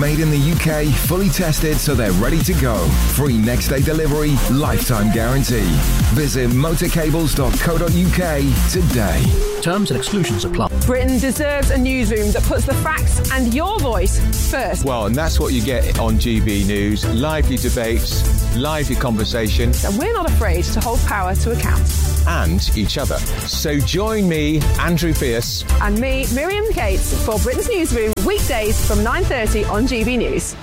Made in the UK, fully tested so they're ready to go. Free next day delivery, lifetime guarantee. Visit motorcables.co.uk today. Terms and exclusions apply. Britain deserves a newsroom that puts the facts and your voice first. Well, and that's what you get on GB News. Lively debates, lively conversation. And we're not afraid to hold power to account. And each other. So join me, Andrew Pierce. And me, Miriam Cates, for Britain's Newsroom, weekdays from 9:30 on GB News.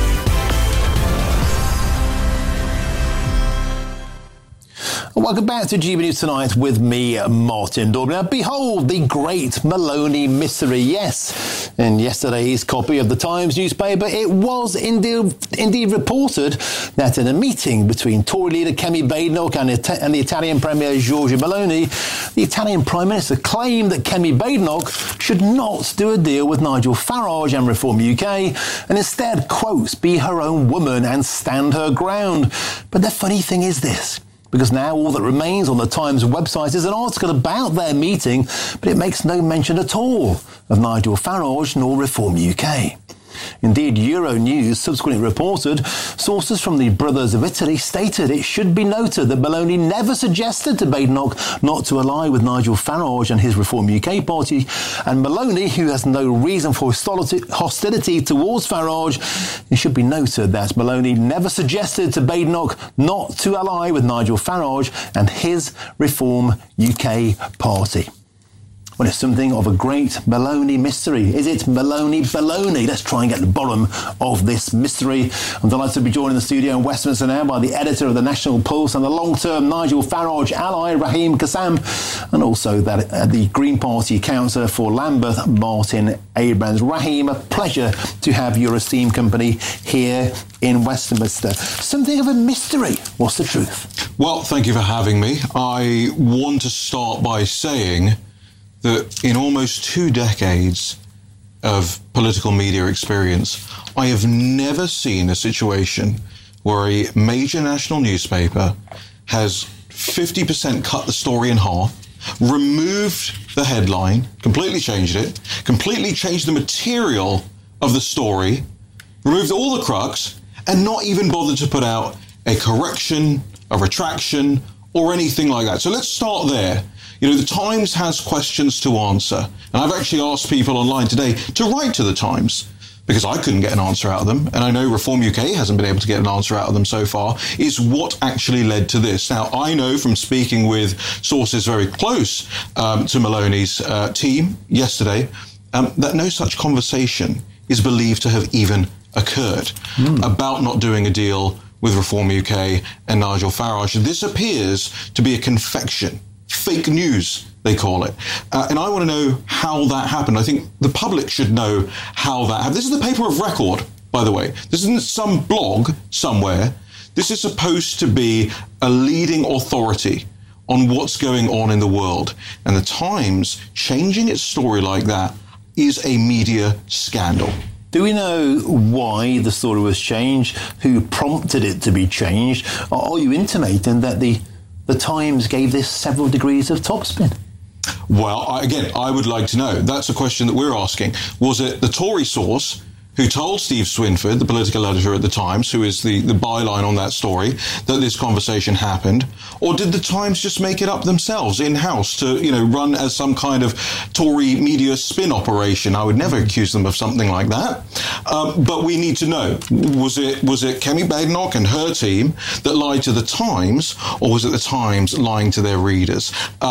Welcome back to GB News Tonight with me, Martin Dorby. Now, behold the great Maloney mystery. Yes, in yesterday's copy of the Times newspaper, it was indeed reported that in a meeting between Tory leader Kemi Badenoch and the Italian Premier Giorgia Meloni, the Italian Prime Minister claimed that Kemi Badenoch should not do a deal with Nigel Farage and Reform UK and instead, quotes, be her own woman and stand her ground. But the funny thing is this, because now all that remains on the Times website is an article about their meeting, but it makes no mention at all of Nigel Farage nor Reform UK. Indeed, Euronews subsequently reported sources from the Brothers of Italy stated it should be noted that Meloni never suggested to Badenoch not to ally with Nigel Farage and his Reform UK party, and Meloni, who has no reason for hostility towards Farage, it should be noted that Meloni never suggested to Badenoch not to ally with Nigel Farage and his Reform UK party. Well, it's something of a great Maloney mystery. Is it Maloney baloney? Let's try and get to the bottom of this mystery. I'm delighted to be joined in the studio in Westminster now by the editor of the National Pulse and the long-term Nigel Farage ally, Raheem Kassam, and also the Green Party councillor for Lambeth, Martin Abrams. Raheem, a pleasure to have your esteemed company here in Westminster. Something of a mystery. What's the truth? Well, thank you for having me. I want to start by saying that in almost 2 decades of political media experience, I have never seen a situation where a major national newspaper has 50% cut the story in half, removed the headline, completely changed it, completely changed the material of the story, removed all the crux, and not even bothered to put out a correction, a retraction, or anything like that. So let's start there. You know, the Times has questions to answer. And I've actually asked people online today to write to the Times because I couldn't get an answer out of them. And I know Reform UK hasn't been able to get an answer out of them so far, is what actually led to this. Now, I know from speaking with sources very close to Maloney's team yesterday that no such conversation is believed to have even occurred about not doing a deal with Reform UK and Nigel Farage. This appears to be a confection. Fake news, they call it. And I want to know how that happened. I think the public should know how that happened. This is the paper of record, by the way. This isn't some blog somewhere. This is supposed to be a leading authority on what's going on in the world. And the Times changing its story like that is a media scandal. Do we know why the story was changed? Who prompted it to be changed? Or are you intimating that the Times gave this several degrees of topspin? Well, I would like to know. That's a question that we're asking. Was it the Tory source who told Steve Swinford, the political editor at the Times, who is the byline on that story, that this conversation happened? Or did the Times just make it up themselves in-house to, run as some kind of Tory media spin operation? I would never accuse them of something like that. But we need to know, was it Kemi Badenoch and her team that lied to the Times, or was it the Times lying to their readers?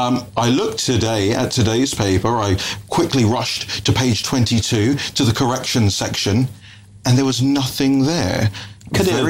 I looked today at today's paper. I quickly rushed to page 22 to the correction section, and there was nothing there. Could it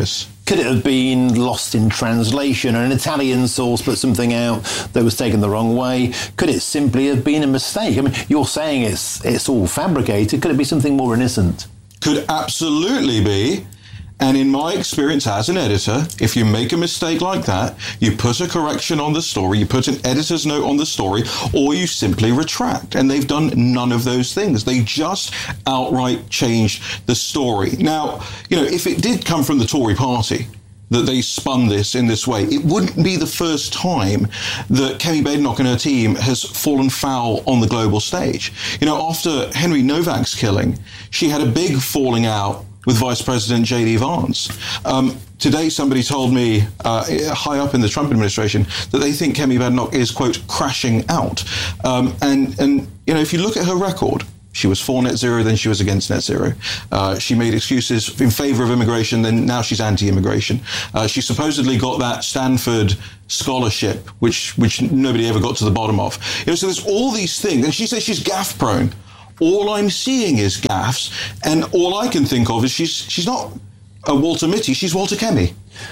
have been lost in translation, or an Italian source put something out that was taken the wrong way? Could it simply have been a mistake? I mean, you're saying it's all fabricated. Could it be something more innocent? Could absolutely be. And in my experience as an editor, if you make a mistake like that, you put a correction on the story, you put an editor's note on the story, or you simply retract. And they've done none of those things. They just outright changed the story. Now, if it did come from the Tory party, that they spun this in this way. It wouldn't be the first time that Kemi Badenoch and her team has fallen foul on the global stage. You know, after Henry Novak's killing, she had a big falling out with Vice President J.D. Vance. Today, somebody told me, high up in the Trump administration, that they think Kemi Badenoch is, quote, crashing out. And you know, if you look at her record, she was for net zero, then she was against net zero. She made excuses in favor of immigration, then now she's anti-immigration. She supposedly got that Stanford scholarship, which nobody ever got to the bottom of. You know, so there's all these things, and she says she's gaffe prone. All I'm seeing is gaffes, and all I can think of is she's not a Walter Mitty, she's Walter Kemi.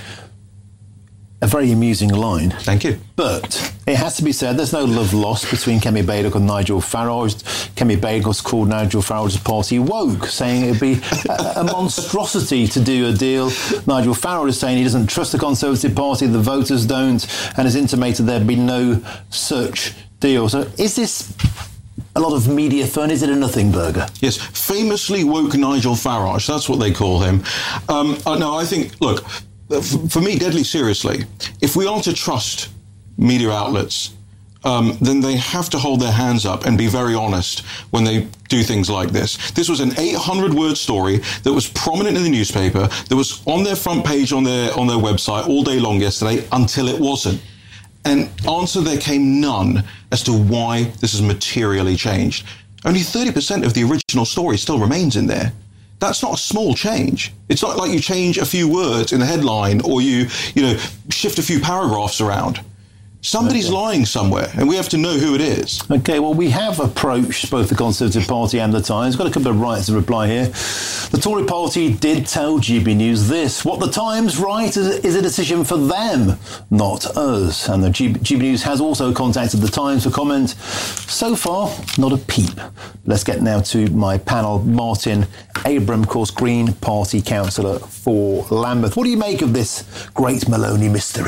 A very amusing line. Thank you. But it has to be said, there's no love lost between Kemi Badenoch and Nigel Farage. Kemi Badenoch's called Nigel Farage's party woke, saying it would be a monstrosity to do a deal. Nigel Farage is saying he doesn't trust the Conservative Party, the voters don't, and has intimated there'd be no such deal. So is this a lot of media fun? Is it a nothing burger? Yes, famously woke Nigel Farage, that's what they call him. No, I think, look, for me, deadly seriously, if we are to trust media outlets, then they have to hold their hands up and be very honest when they do things like this. This was an 800-word story that was prominent in the newspaper, that was on their front page on their website all day long yesterday, until it wasn't. And answer there came none as to why this has materially changed. Only 30% of the original story still remains in there. That's not a small change. It's not like you change a few words in the headline or you shift a few paragraphs around. Somebody's lying somewhere, and we have to know who it is. OK, well, we have approached both the Conservative Party and the Times. Got a couple of writers to reply here. The Tory Party did tell GB News this. What the Times write is a decision for them, not us. And the GB News has also contacted the Times for comment. So far, not a peep. Let's get now to my panel. Martin Abram, of course, Green Party councillor for Lambeth. What do you make of this great Maloney mystery?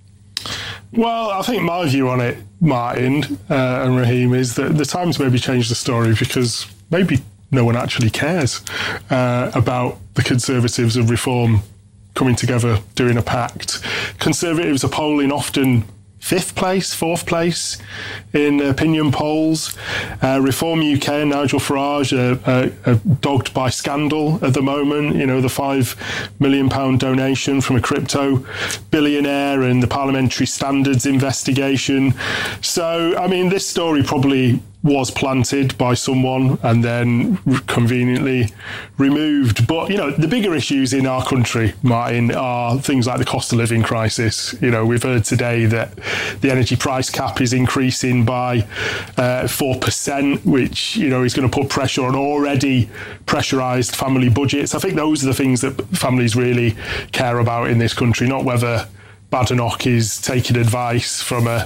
Well, I think my view on it, Martin and Raheem, is that the Times maybe changed the story because maybe no one actually cares about the Conservatives and Reform coming together, doing a pact. Conservatives are polling often 5th place, 4th place in opinion polls. Reform UK and Nigel Farage are dogged by scandal at the moment. You know, the £5 million donation from a crypto billionaire and the parliamentary standards investigation. So, I mean, this story probably was planted by someone and then conveniently removed. But, you know, the bigger issues in our country, Martin, are things like the cost of living crisis. You know, we've heard today that the energy price cap is increasing by 4%, which, you know, is going to put pressure on already pressurised family budgets. I think those are the things that families really care about in this country, not whether Badenoch is taking advice from an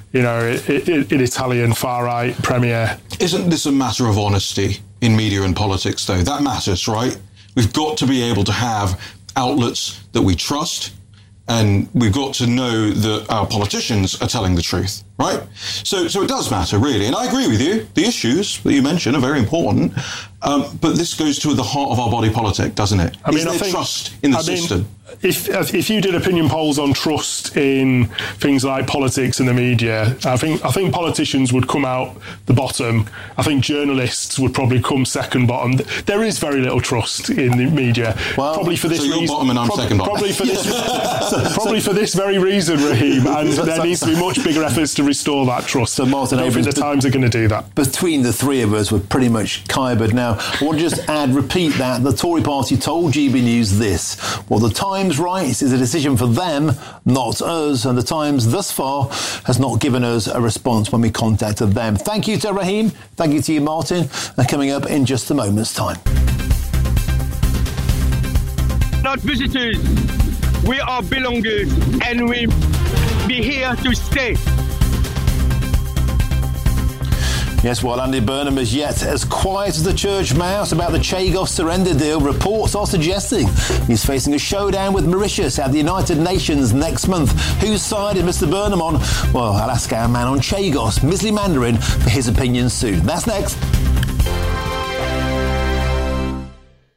Italian far-right premier. Isn't this a matter of honesty in media and politics, though? That matters, right? We've got to be able to have outlets that we trust, and we've got to know that our politicians are telling the truth, right? So it does matter, really. And I agree with you. The issues that you mentioned are very important, but this goes to the heart of our body politic, doesn't it? I think trust in the system? If you did opinion polls on trust in things like politics and the media, I think politicians would come out the bottom. I think journalists would probably come second bottom. There is very little trust in the media. Well, probably for this reason. Bottom and I'm second bottom. Probably for this very reason, Raheem. And there needs to be much bigger efforts to restore that trust. So Martin, I don't think the Times are going to do that. Between the three of us, we're pretty much kibbered now. I want to just repeat that the Tory Party told GB News this. Well, the Times writes is a decision for them, not us, and the Times thus far has not given us a response when we contacted them. Thank you to Raheem, thank you to you, Martin, and coming up in just a moment's time. Not visitors, we are belongers, and we be here to stay. Yes, while Andy Burnham is yet as quiet as the church mouse about the Chagos surrender deal, reports are suggesting he's facing a showdown with Mauritius at the United Nations next month. Whose side is Mr Burnham on? Well, I'll ask our man on Chagos, Misley Mandarin, for his opinion soon. That's next.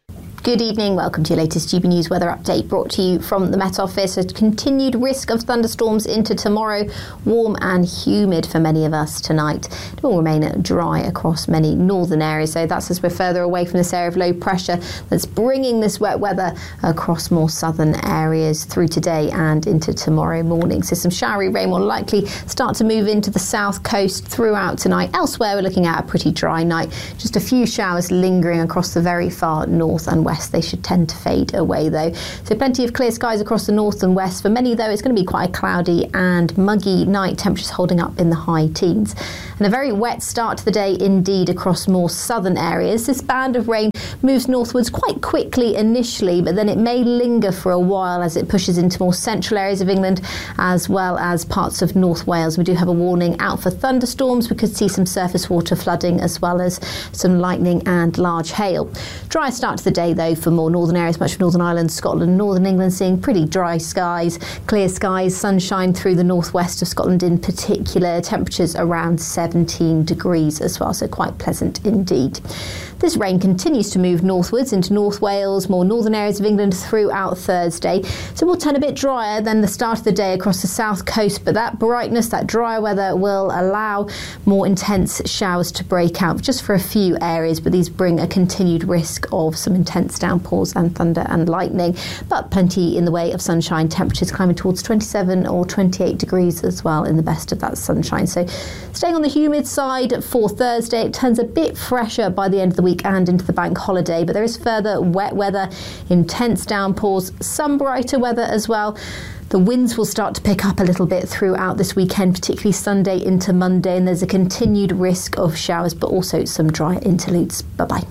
Good evening. Welcome to your latest GB News weather update brought to you from the Met Office. A continued risk of thunderstorms into tomorrow. Warm and humid for many of us tonight. It will remain dry across many northern areas. So that's as we're further away from this area of low pressure that's bringing this wet weather across more southern areas through today and into tomorrow morning. So some showery rain will likely start to move into the south coast throughout tonight. Elsewhere, we're looking at a pretty dry night. Just a few showers lingering across the very far north and west. They should tend to fade away though. So plenty of clear skies across the north and west. For many though, it's going to be quite a cloudy and muggy night, temperatures holding up in the high teens. And a very wet start to the day indeed across more southern areas. This band of rain moves northwards quite quickly initially, but then it may linger for a while as it pushes into more central areas of England as well as parts of North Wales. We do have a warning out for thunderstorms. We could see some surface water flooding as well as some lightning and large hail. Dry start to the day though for more northern areas, much of Northern Ireland, Scotland, Northern England seeing pretty dry skies, clear skies, sunshine through the northwest of Scotland in particular, temperatures around 17 degrees as well, so quite pleasant indeed. This rain continues to move northwards into North Wales, more northern areas of England throughout Thursday. So we'll turn a bit drier than the start of the day across the south coast, but that brightness, that drier weather will allow more intense showers to break out just for a few areas, but these bring a continued risk of some intense downpours and thunder and lightning, but plenty in the way of sunshine, temperatures climbing towards 27 or 28 degrees as well in the best of that sunshine. So staying on the humid side for Thursday, it turns a bit fresher by the end of the week and into the bank holiday, but there is further wet weather, intense downpours, some brighter weather as well. The winds will start to pick up a little bit throughout this weekend, particularly Sunday into Monday, and there's a continued risk of showers, but also some dry interludes. Bye-bye.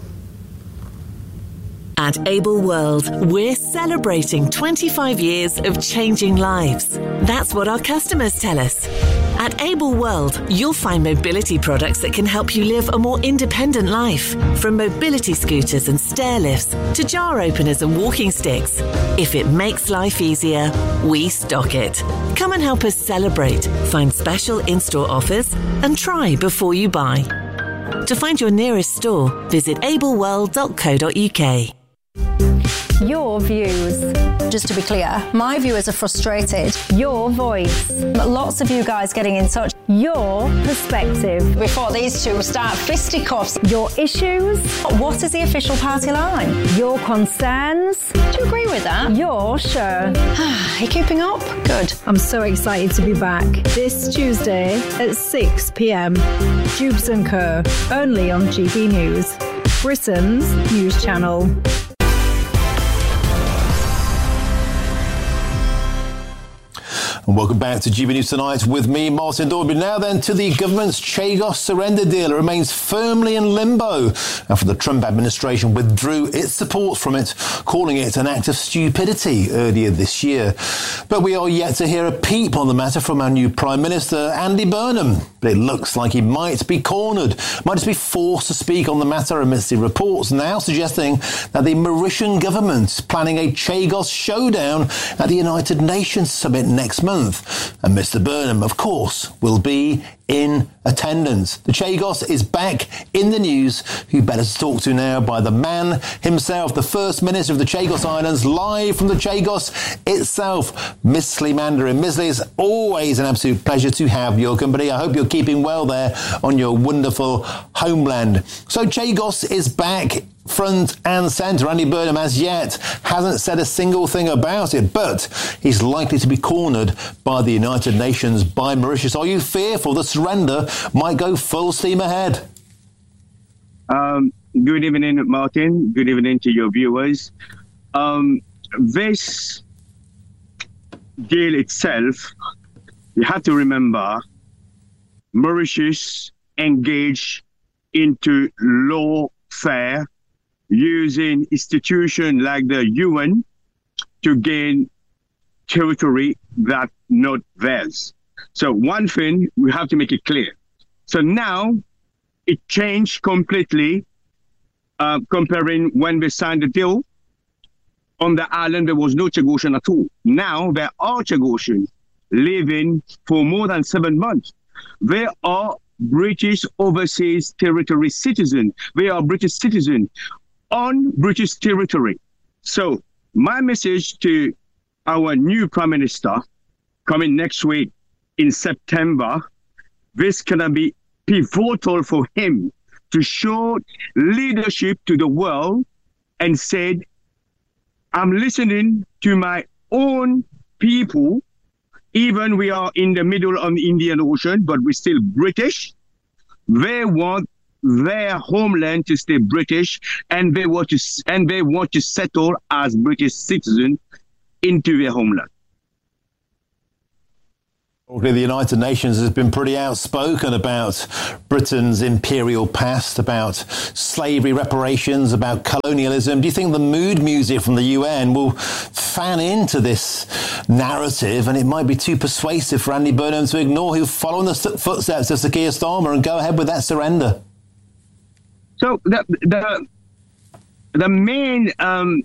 At Able World, we're celebrating 25 years of changing lives. That's what our customers tell us. At Able World, you'll find mobility products that can help you live a more independent life. From mobility scooters and stair lifts to jar openers and walking sticks. If it makes life easier, we stock it. Come and help us celebrate, find special in-store offers and try before you buy. To find your nearest store, visit ableworld.co.uk. Your views. Just to be clear, my viewers are frustrated. Your voice. Lots of you guys getting in touch. Your perspective. Before these two start fisticuffs. Your issues. What is the official party line? Your concerns. Do you agree with that? Your show. Are you keeping up? Good. I'm so excited to be back this Tuesday at 6 p.m. Jubes & Co. Only on GB News, Britain's news channel. And welcome back to GB News Tonight with me, Martin Dorby. Now then, to the government's Chagos surrender deal. It remains firmly in limbo after the Trump administration withdrew its support from it, calling it an act of stupidity earlier this year. But we are yet to hear a peep on the matter from our new Prime Minister, Andy Burnham. But it looks like he might be cornered, might just be forced to speak on the matter amidst the reports now suggesting that the Mauritian government is planning a Chagos showdown at the United Nations summit next month. And Mr. Burnham, of course, will be in attendance. The Chagos is back in the news. Who better to talk to now by the man himself, the First Minister of the Chagos Islands, live from the Chagos itself, Miss Lee Mandarin. Miss Lee, it's always an absolute pleasure to have your company. I hope you're keeping well there on your wonderful homeland. So Chagos is back front and centre. Andy Burnham as yet hasn't said a single thing about it, but he's likely to be cornered by the United Nations, by Mauritius. Are you fearful the surrender might go full steam ahead? Good evening, Martin. Good evening to your viewers. This deal itself, you have to remember, Mauritius engaged into lawfare using institutions like the UN to gain territory that not theirs. So one thing, we have to make it clear. So now it changed completely, comparing when they signed the deal. On the island, there was no Chagosian at all. Now there are Chagosians living for more than 7 months. They are British overseas territory citizens. They are British citizens. on British territory. So my message to our new Prime Minister coming next week in September, this gonna be pivotal for him to show leadership to the world and said, I'm listening to my own people, even we are in the middle of the Indian Ocean, but we're still British. They want their homeland to stay British, and they want to settle as British citizens into their homeland. The United Nations has been pretty outspoken about Britain's imperial past, about slavery reparations, about colonialism. Do you think the mood music from the UN will fan into this narrative and it might be too persuasive for Andy Burnham to ignore? He'll follow in the footsteps of Sir Keir Starmer and go ahead with that surrender? So the main,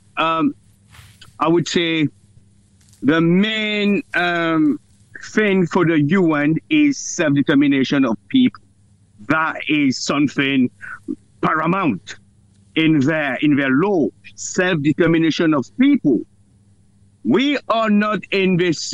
I would say, the main thing for the UN is self-determination of people. That is something paramount in their law. Self-determination of people. We are not in this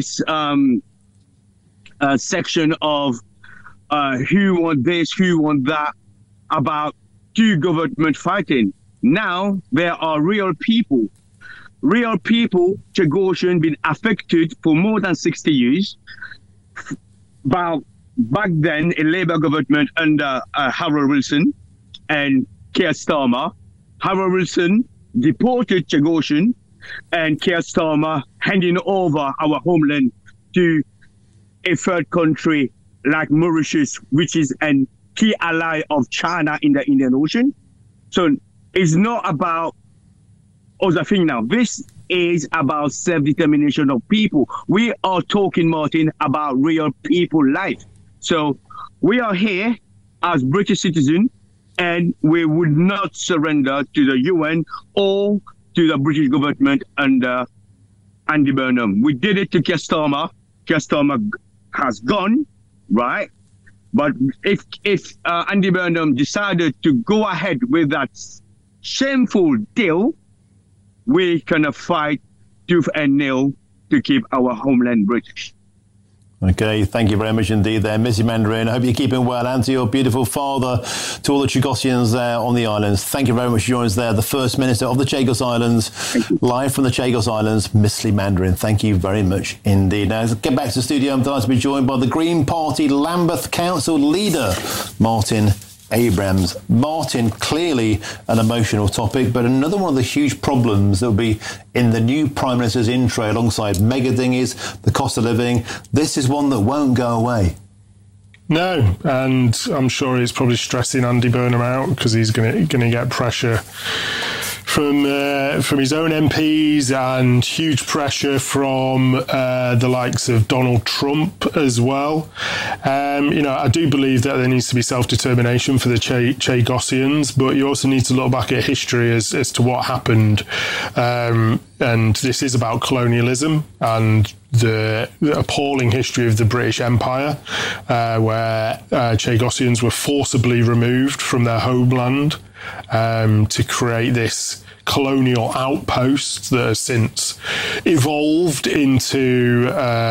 section of who want this, who want that, about two government fighting. Now there are real people. Real people, Chagosian, been affected for more than 60 years. Back then, a Labour government under Harold Wilson and Keir Starmer. Harold Wilson deported Chagosian and Keir Starmer handing over our homeland to a third country like Mauritius, which is a key ally of China in the Indian Ocean. So it's not about other thing now. This is about self-determination of people. We are talking, Martin, about real people life. So we are here as British citizens, and we would not surrender to the UN or to the British government under Andy Burnham. We did it to Keir Starmer. Keir Starmer has gone, right? But if Andy Burnham decided to go ahead with that shameful deal, we're going to fight tooth and nail to keep our homeland British. Okay, thank you very much indeed there, Missy Mandarin. I hope you're keeping well, and to your beautiful father, to all the Chagosians there on the islands. Thank you very much for joining us there, the First Minister of the Chagos Islands, live from the Chagos Islands, Missy Mandarin. Thank you very much indeed. Now, let's get back to the studio. I'm delighted to be joined by the Green Party Lambeth Council leader, Martin Abrams. Martin, clearly an emotional topic, but another one of the huge problems that will be in the new Prime Minister's intro alongside mega dinghies, the cost of living. This is one that won't go away. No, and I'm sure he's probably stressing Andy Burnham out because he's going to get pressure from his own MPs and huge pressure from the likes of Donald Trump as well. I do believe that there needs to be self-determination for the Chagosians, but you also need to look back at history as to what happened. And this is about colonialism and the appalling history of the British Empire, where Chagosians were forcibly removed from their homeland to create this colonial outpost that has since evolved into,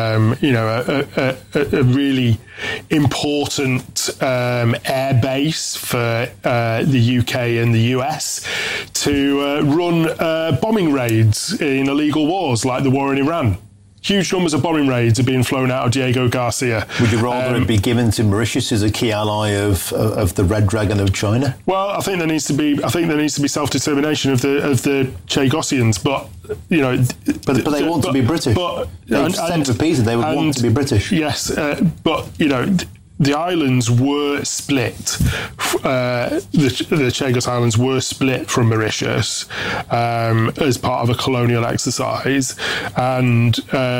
a really important air base for the UK and the US to run bombing raids in illegal wars like the war in Iran. Huge numbers of bombing raids are being flown out of Diego Garcia. Would you rather it be given to Mauritius as a key ally of the Red Dragon of China? Well, I think there needs to be self-determination of the Chagosians, but but they want to be British. They've said repeatedly they would want to be British. Yes, but the islands were split. The Chagos Islands were split from Mauritius as part of a colonial exercise, and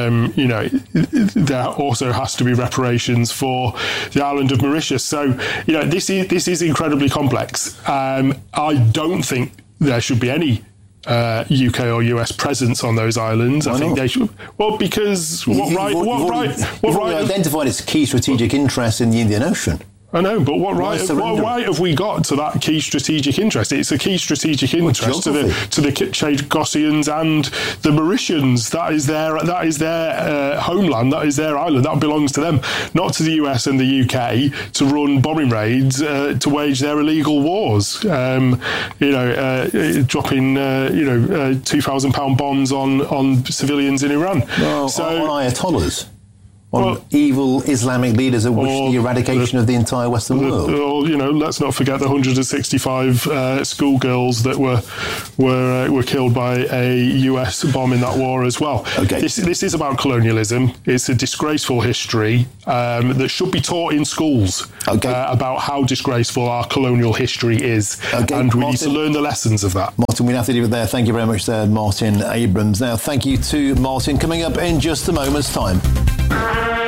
there also has to be reparations for the island of Mauritius. So this is incredibly complex. I don't think there should be any UK or US presence on those islands. Why I think not? they should. Well, because what right identified its key strategic interest in the Indian Ocean. I know, but what right have we got to that key strategic interest? It's a key strategic interest to the Chagossians and the Mauritians. That is their homeland. That is their island. That belongs to them, not to the US and the UK to run bombing raids to wage their illegal wars. Dropping 2,000-pound bombs on civilians in Iran. Well, on Ayatollahs. On evil Islamic leaders that wish the eradication of the entire Western world. Let's not forget the 165 schoolgirls that were killed by a US bomb in that war as well. Okay. This is about colonialism. It's a disgraceful history that should be taught in schools about how disgraceful our colonial history is. Okay. And we need to learn the lessons of that. Martin, we have to leave it there. Thank you very much there, Martin Abrams. Now, thank you to Martin. Coming up in just a moment's time.